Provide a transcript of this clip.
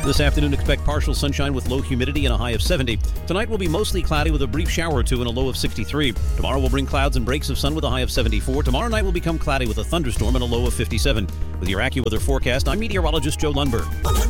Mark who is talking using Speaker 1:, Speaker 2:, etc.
Speaker 1: This afternoon, expect partial sunshine with low humidity and a high of 70. Tonight will be mostly cloudy with a brief shower or two and a low of 63. Tomorrow will bring clouds and breaks of sun with a high of 74. Tomorrow night will become cloudy with a thunderstorm and a low of 57. With your AccuWeather forecast, I'm meteorologist Joe Lundberg.